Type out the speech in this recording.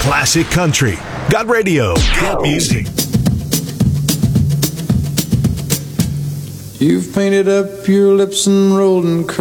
Classic country. Got radio. Got music. You've painted up your lips and rolled and